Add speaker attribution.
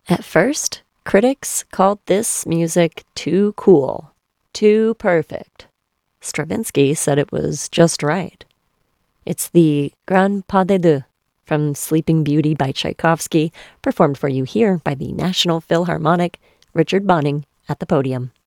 Speaker 1: At first, critics called this music too cool, too perfect. Stravinsky said it was just right. It's the Grand Pas de Deux from Sleeping Beauty by Tchaikovsky, performed for you here by the National Philharmonic, Richard Bonning at the podium.